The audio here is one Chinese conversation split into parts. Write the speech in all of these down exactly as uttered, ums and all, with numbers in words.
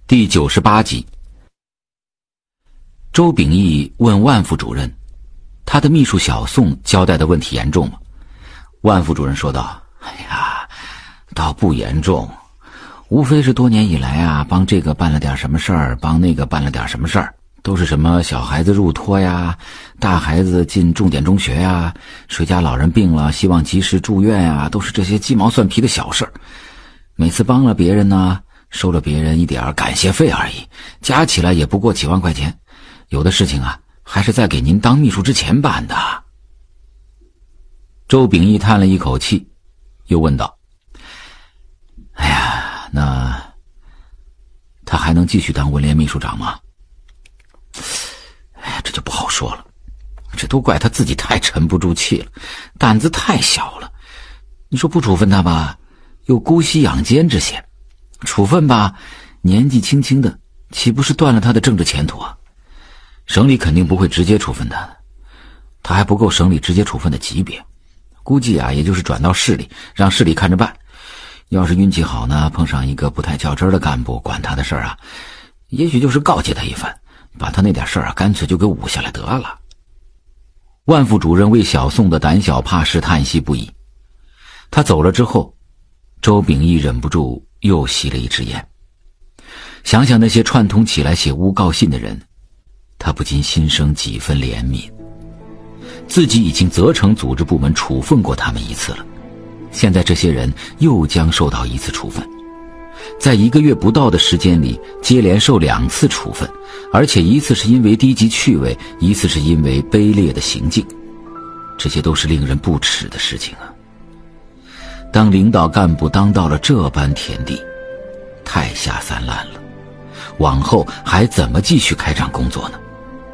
第九十八集。周秉义问万副主任，他的秘书小宋交代的问题严重吗？万副主任说道：哎呀，倒不严重，无非是多年以来啊，帮这个办了点什么事儿，帮那个办了点什么事儿，都是什么小孩子入托呀，大孩子进重点中学呀，谁家老人病了希望及时住院呀，都是这些鸡毛蒜皮的小事儿。每次帮了别人呢，收了别人一点感谢费而已，加起来也不过几万块钱。有的事情啊，还是在给您当秘书之前办的。周秉义叹了一口气，又问道：哎呀，那他还能继续当文联秘书长吗？哎呀，这就不好说了，这都怪他自己太沉不住气了，胆子太小了。你说不处分他吧，又姑息养奸之嫌；处分吧，年纪轻轻的，岂不是断了他的政治前途啊？省里肯定不会直接处分他，他还不够省里直接处分的级别，估计啊，也就是转到市里，让市里看着办。要是运气好呢，碰上一个不太较真的干部管他的事儿啊，也许就是告诫他一番，把他那点事儿啊，干脆就给捂下来得了。万副主任为小宋的胆小怕事叹息不已。他走了之后，周秉义忍不住又吸了一支烟。想想那些串通起来写诬告信的人，他不禁心生几分怜悯。自己已经责成组织部门处分过他们一次了，现在这些人又将受到一次处分，在一个月不到的时间里接连受两次处分，而且一次是因为低级趣味，一次是因为卑劣的行径，这些都是令人不齿的事情啊。当领导干部当到了这般田地，太下三滥了，往后还怎么继续开展工作呢？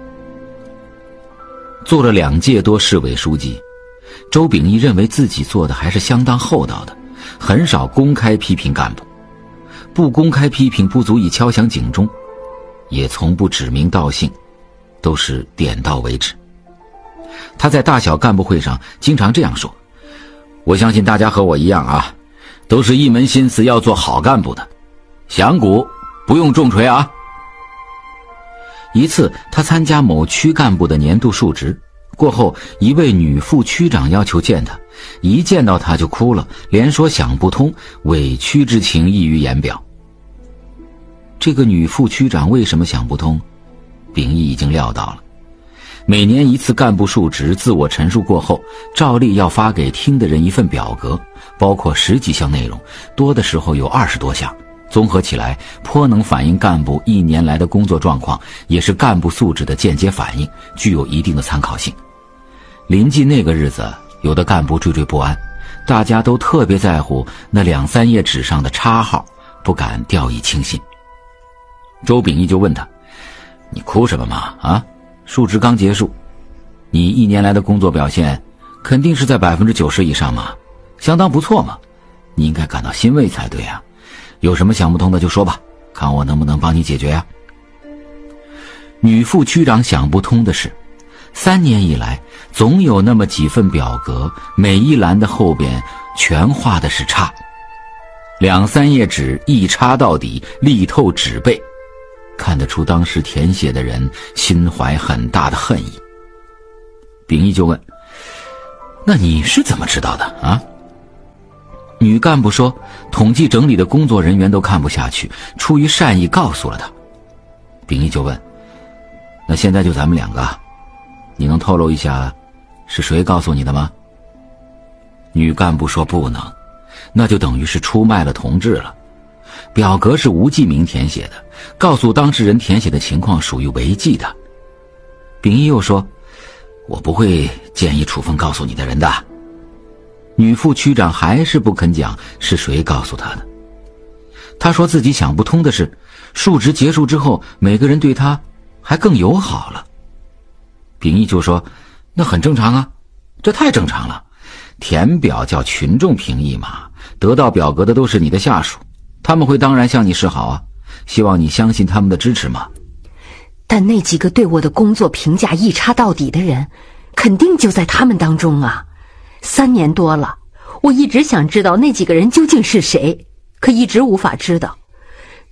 做了两届多市委书记，周秉义认为自己做的还是相当厚道的，很少公开批评干部，不公开批评不足以敲响警钟，也从不指名道姓，都是点到为止。他在大小干部会上经常这样说：我相信大家和我一样啊，都是一门心思要做好干部的，响鼓不用重锤啊。一次他参加某区干部的年度述职过后，一位女副区长要求见他，一见到他就哭了，连说想不通，委屈之情溢于言表。这个女副区长为什么想不通，秉义已经料到了。每年一次干部述职自我陈述过后，照例要发给听的人一份表格，包括十几项内容，多的时候有二十多项，综合起来颇能反映干部一年来的工作状况，也是干部素质的间接反映，具有一定的参考性。临近那个日子，有的干部惴惴不安，大家都特别在乎那两三页纸上的叉号，不敢掉以轻心。周秉义就问他：你哭什么嘛？啊，述职刚结束，你一年来的工作表现肯定是在百分之九十以上嘛，相当不错嘛，你应该感到欣慰才对啊。有什么想不通的就说吧，看我能不能帮你解决呀。女副区长想不通的是，三年以来总有那么几份表格，每一栏的后边全画的是叉，两三页纸一叉到底，力透纸背，看得出当时填写的人心怀很大的恨意。秉义就问：那你是怎么知道的啊？女干部说，统计整理的工作人员都看不下去，出于善意告诉了他。秉义就问：那现在就咱们两个，你能透露一下是谁告诉你的吗？女干部说不能，那就等于是出卖了同志了。表格是无记名填写的，告诉当事人填写的情况属于违纪的。秉义又说：我不会建议处分告诉你的人的。女副区长还是不肯讲是谁告诉他的。他说自己想不通的是，述职结束之后，每个人对他还更友好了。秉义就说：那很正常啊，这太正常了，填表叫群众评议嘛，得到表格的都是你的下属，他们会当然向你示好啊，希望你相信他们的支持嘛。 但那几个对我的工作评价一插到底的人，肯定就在他们当中啊。三年多了，我一直想知道那几个人究竟是谁，可一直无法知道。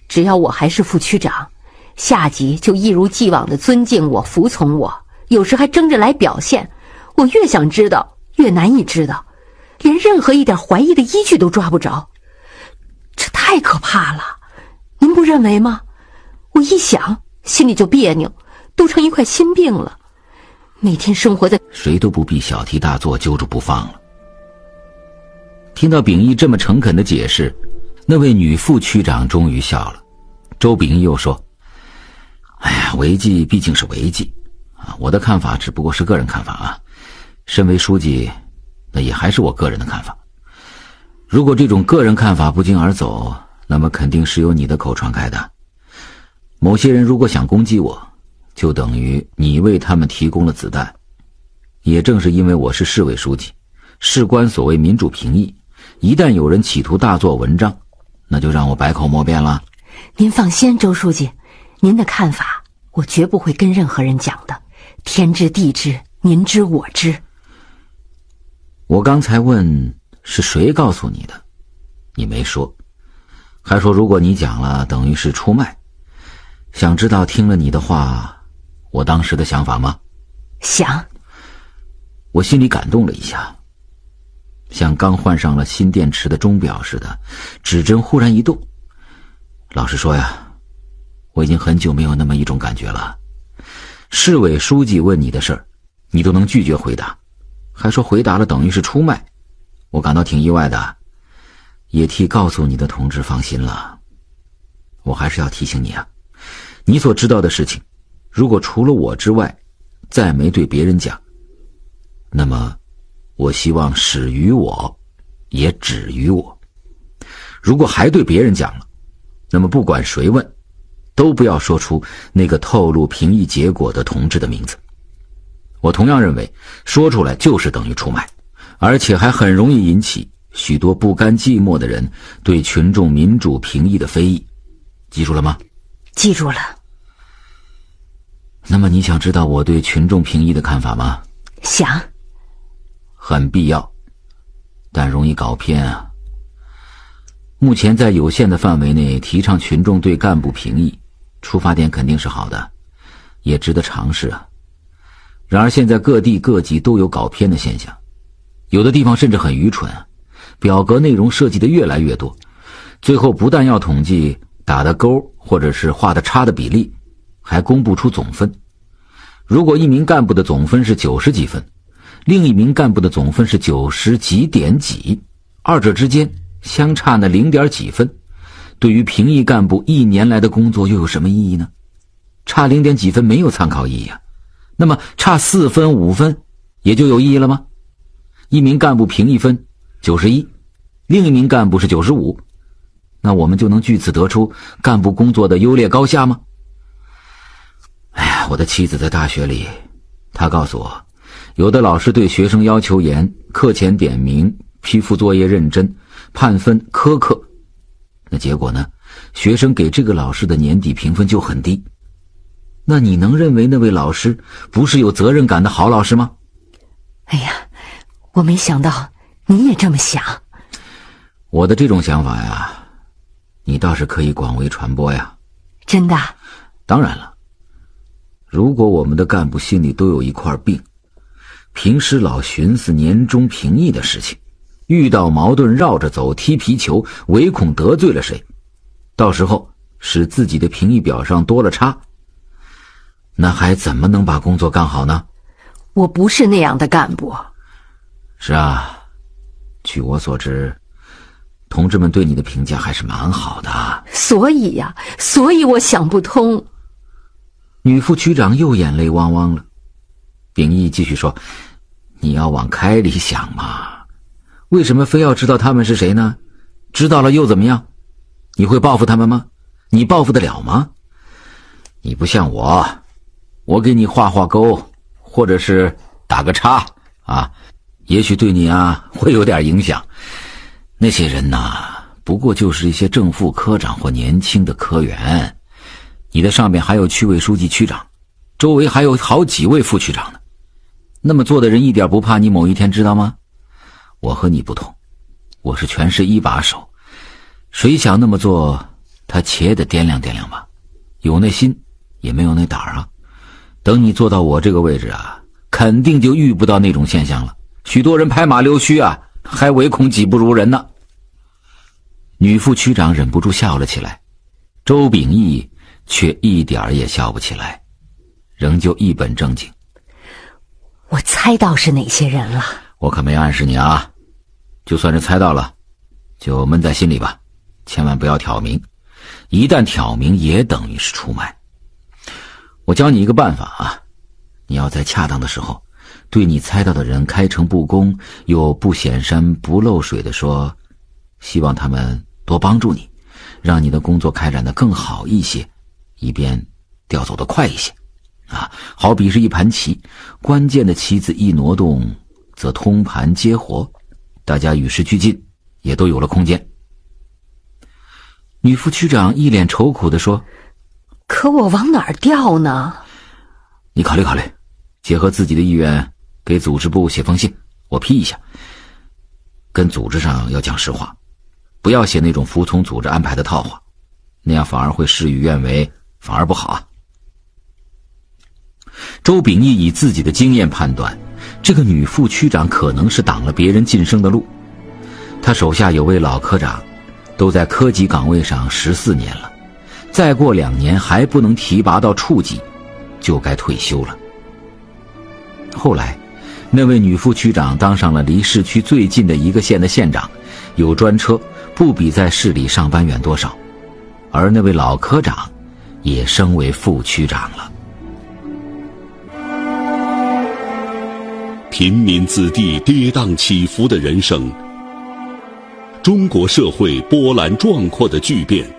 只要我还是副区长，下级就一如既往地尊敬我、服从我，有时还争着来表现。我越想知道，越难以知道，连任何一点怀疑的依据都抓不着。这太可怕了，您不认为吗？我一想，心里就别扭，都成一块心病了。每天生活在…… 谁都不必小题大做，揪住不放了。听到秉义这么诚恳的解释，那位女副区长终于笑了。周秉义又说：“哎呀，违纪毕竟是违纪啊，我的看法只不过是个人看法啊。身为书记，那也还是我个人的看法。如果这种个人看法不胫而走，那么肯定是由你的口传开的。某些人如果想攻击我，就等于你为他们提供了子弹。也正是因为我是市委书记，事关所谓民主评议，一旦有人企图大做文章，那就让我百口莫辩了。 您放心，周书记，您的看法我绝不会跟任何人讲的，天知地知，您知我知。 我刚才问是谁告诉你的，你没说，还说如果你讲了等于是出卖。想知道听了你的话我当时的想法吗？ 想。 我心里感动了一下，像刚换上了新电池的钟表似的，指针忽然一动。老实说呀，我已经很久没有那么一种感觉了。市委书记问你的事儿，你都能拒绝回答，还说回答了等于是出卖，我感到挺意外的，也替告诉你的同志放心了。我还是要提醒你啊，你所知道的事情，如果除了我之外再没对别人讲，那么我希望始于我，也止于我。如果还对别人讲了，那么不管谁问，都不要说出那个透露评议结果的同志的名字。我同样认为，说出来就是等于出卖，而且还很容易引起许多不甘寂寞的人对群众民主评议的非议。记住了吗？ 记住了。 那么你想知道我对群众评议的看法吗？ 想。 很必要，但容易搞偏啊。目前在有限的范围内提倡群众对干部评议，出发点肯定是好的，也值得尝试啊。然而现在各地各级都有搞偏的现象，有的地方甚至很愚蠢，表格内容设计的越来越多，最后不但要统计打的勾或者是画的叉的比例，还公布出总分。如果一名干部的总分是九十几分，另一名干部的总分是九十几点几，二者之间相差那零点几分，对于评议干部一年来的工作又有什么意义呢？差零点几分没有参考意义啊。那么差四分五分也就有意义了吗？一名干部评议分九十一，另一名干部是九十五，那我们就能据此得出干部工作的优劣高下吗？哎呀，我的妻子在大学里，她告诉我，有的老师对学生要求严，课前点名，批复作业认真，判分苛刻。那结果呢？学生给这个老师的年底评分就很低。那你能认为那位老师不是有责任感的好老师吗？ 哎呀，我没想到你也这么想。 我的这种想法呀，你倒是可以广为传播呀。 真的？ 当然了。如果我们的干部心里都有一块病，平时老寻思年终评议的事情，遇到矛盾绕着走，踢皮球，唯恐得罪了谁，到时候使自己的评议表上多了叉，那还怎么能把工作干好呢？ 我不是那样的干部。 是啊，据我所知，同志们对你的评价还是蛮好的。 所以呀，所以我想不通。 女副区长又眼泪汪汪了。秉义继续说，你要往开里想嘛，为什么非要知道他们是谁呢？知道了又怎么样？你会报复他们吗？你报复得了吗？你不像我，我给你画画勾，或者是打个叉啊，也许对你啊会有点影响。那些人呐，不过就是一些正副科长或年轻的科员，你的上面还有区委书记、区长，周围还有好几位副区长呢。那么做的人一点不怕你某一天知道吗？我和你不同，我是全市一把手，谁想那么做他且得掂量掂量吧，有那心也没有那胆儿啊。等你做到我这个位置啊，肯定就遇不到那种现象了。许多人拍马溜须啊，还唯恐己不如人呢。女副区长忍不住笑了起来，周秉义却一点儿也笑不起来，仍旧一本正经。 我猜到是哪些人了。 我可没暗示你啊，就算是猜到了，就闷在心里吧，千万不要挑明，一旦挑明也等于是出卖。我教你一个办法啊，你要在恰当的时候对你猜到的人开诚布公又不显山不漏水地说，希望他们多帮助你，让你的工作开展得更好一些，以便调走得快一些啊。好比是一盘棋，关键的棋子一挪动，则通盘皆活，大家与时俱进，也都有了空间。女副区长一脸愁苦地说， 可我往哪儿调呢？ 你考虑考虑，结合自己的意愿给组织部写封信，我批一下。跟组织上要讲实话，不要写那种服从组织安排的套话，那样反而会事与愿违，反而不好啊。周秉义以自己的经验判断，这个女副区长可能是挡了别人晋升的路。他手下有位老科长，都在科级岗位上十四年了，再过两年还不能提拔到处级，就该退休了。后来那位女副区长当上了离市区最近的一个县的县长，有专车，不比在市里上班远多少，而那位老科长也升为副区长了。 平民子弟跌宕起伏的人生，中国社会波澜壮阔的巨变。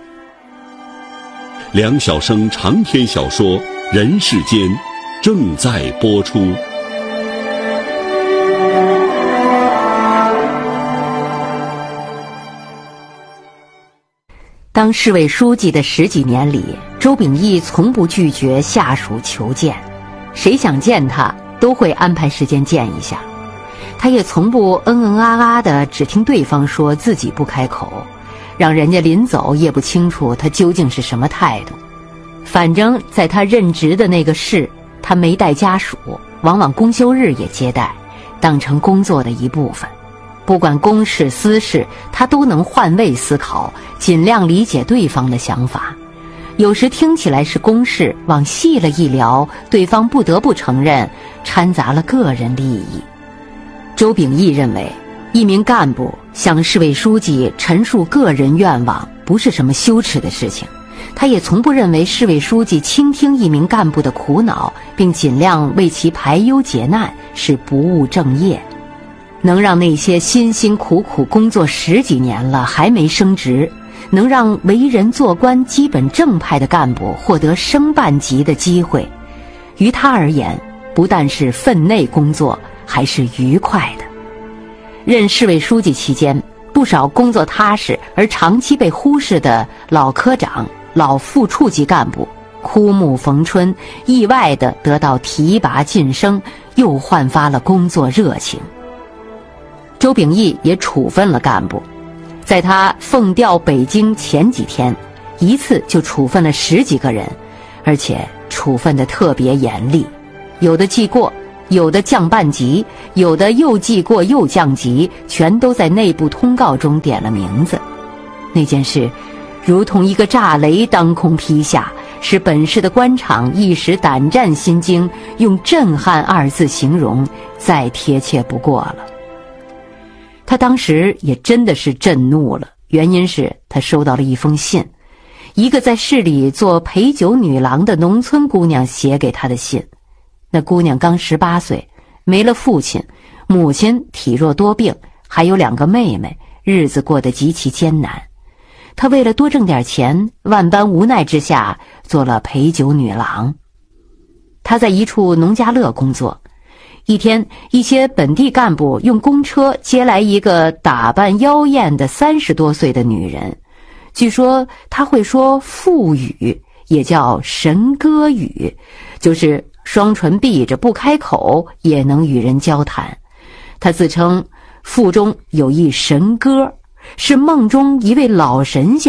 梁晓声长篇小说《人世间》正在播出。 当市委书记的十几年里，周秉义从不拒绝下属求见，谁想见他都会安排时间见一下。他也从不嗯嗯啊啊的只听对方说，自己不开口，让人家临走也不清楚他究竟是什么态度。反正在他任职的那个市，他没带家属，往往公休日也接待，当成工作的一部分。不管公事私事，他都能换位思考，尽量理解对方的想法。有时听起来是公事，往细了一聊，对方不得不承认掺杂了个人利益。周秉义认为，一名干部向市委书记陈述个人愿望不是什么羞耻的事情。他也从不认为市委书记倾听一名干部的苦恼，并尽量为其排忧解难是不务正业。能让那些辛辛苦苦工作十几年了还没升职，能让为人做官基本正派的干部获得升半级的机会，于他而言，不但是分内工作，还是愉快的。任市委书记期间，不少工作踏实而长期被忽视的老科长、老副处级干部，枯木逢春，意外地得到提拔晋升，又焕发了工作热情。周秉义也处分了干部，在他奉调北京前几天，一次就处分了十几个人，而且处分得特别严厉，有的记过，有的降半级，有的又记过又降级，全都在内部通告中点了名字。那件事如同一个炸雷当空劈下，使本市的官场一时胆战心惊，用震撼二字形容再贴切不过了。他当时也真的是震怒了，原因是他收到了一封信，一个在市里做陪酒女郎的农村姑娘写给他的信。那姑娘刚十八岁，没了父亲，母亲体弱多病，还有两个妹妹，日子过得极其艰难。她为了多挣点钱，万般无奈之下做了陪酒女郎。她在一处农家乐工作，一天，一些本地干部用公车接来一个打扮妖艳的三十多岁的女人，据说她会说腹语，也叫神歌语，就是双唇闭着不开口也能与人交谈。她自称腹中有一神歌，是梦中一位老神仙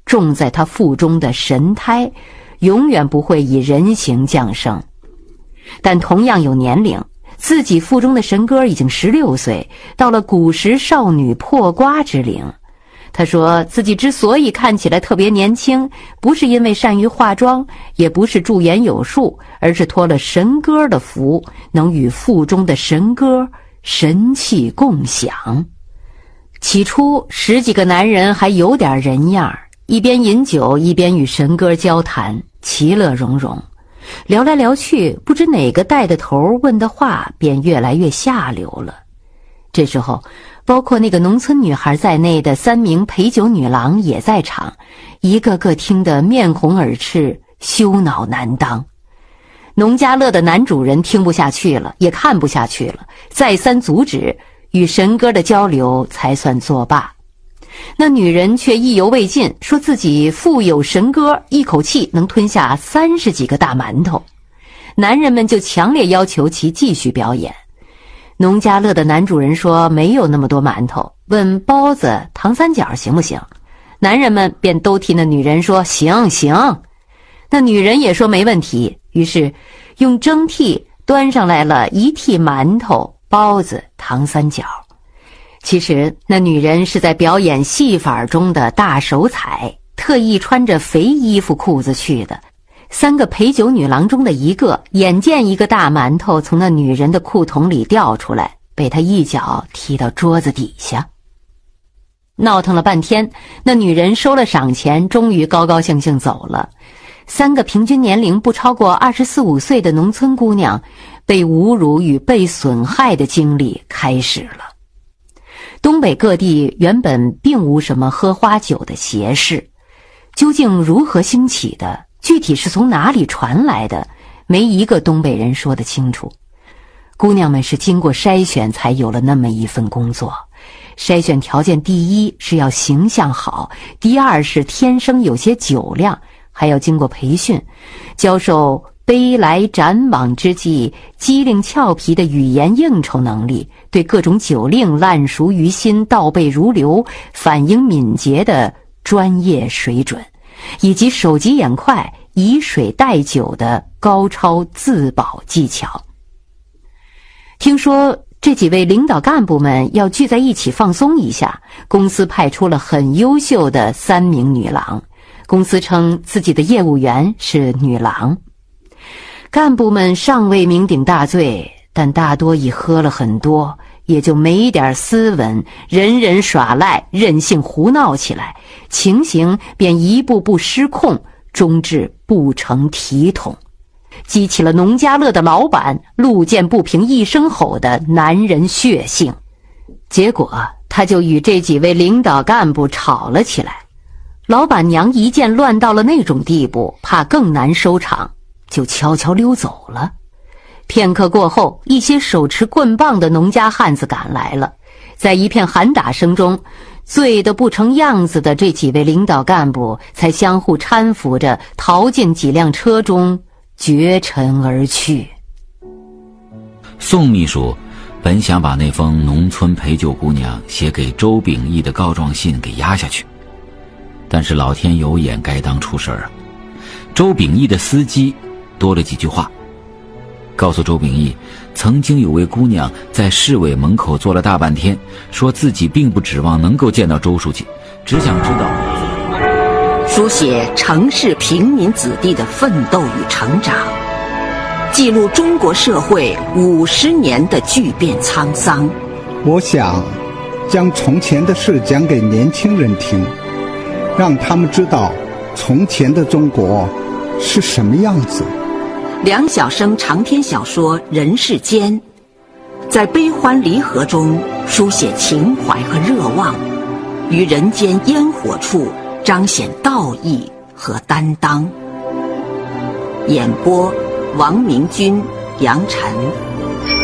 种在他腹中的神胎，永远不会以人形降生。但同样有年龄，自己腹中的神歌已经十六岁，到了古时少女破瓜之龄。他说自己之所以看起来特别年轻，不是因为善于化妆，也不是驻颜有术，而是托了神歌的福，能与腹中的神歌神气共享。起初十几个男人还有点人样，一边饮酒一边与神歌交谈，其乐融融。聊来聊去，不知哪个带的头，问的话便越来越下流了。这时候包括那个农村女孩在内的三名陪酒女郎也在场，一个个听得面红耳赤，羞恼难当。农家乐的男主人听不下去了，也看不下去了，再三阻止，与神歌的交流才算作罢。那女人却意犹未尽，说自己腹有神歌，一口气能吞下三十几个大馒头。男人们就强烈要求其继续表演。农家乐的男主人说没有那么多馒头，问包子、糖三角行不行？男人们便都替那女人说行行。那女人也说没问题，于是用蒸屉端上来了一屉馒头、包子、糖三角。其实那女人是在表演戏法中的大手彩，特意穿着肥衣服裤子去的。三个陪酒女郎中的一个眼见一个大馒头从那女人的裤筒里掉出来，被她一脚踢到桌子底下。闹腾了半天，那女人收了赏钱，终于高高兴兴走了。三个平均年龄不超过二十四五岁的农村姑娘被侮辱与被损害的经历开始了。东北各地原本并无什么喝花酒的邪事，究竟如何兴起的，具体是从哪里传来的，没一个东北人说得清楚。姑娘们是经过筛选才有了那么一份工作，筛选条件第一是要形象好，第二是天生有些酒量，还要经过培训，教授杯来斩往之际机灵俏皮的语言应酬能力，对各种酒令烂熟于心，倒背如流，反应敏捷的专业水准，以及手疾眼快以水代酒的高超自保技巧。听说这几位领导干部们要聚在一起放松一下，公司派出了很优秀的三名女郎，公司称自己的业务员是女郎。干部们尚未酩酊大醉，但大多已喝了很多，也就没点斯文，人人耍赖，任性胡闹起来，情形便一步步失控，终至不成体统，激起了农家乐的老板路见不平一声吼的男人血性。结果他就与这几位领导干部吵了起来。老板娘一见乱到了那种地步，怕更难收场，就悄悄溜走了。片刻过后，一些手持棍棒的农家汉子赶来了，在一片喊打声中，醉得不成样子的这几位领导干部才相互搀扶着逃进几辆车中，绝尘而去。 宋秘书本想把那封农村陪酒姑娘写给周秉义的告状信给压下去，但是老天有眼，该当出事啊。周秉义的司机多了几句话，告诉周秉义，曾经有位姑娘在市委门口坐了大半天，说自己并不指望能够见到周书记，只想知道。 书写城市平民子弟的奋斗与成长，记录中国社会五十年的巨变沧桑。 我想将从前的事讲给年轻人听，让他们知道从前的中国是什么样子。 梁晓声长篇小说《人世间》，在悲欢离合中书写情怀和热望，于人间烟火处彰显道义和担当。演播：王明君、杨晨。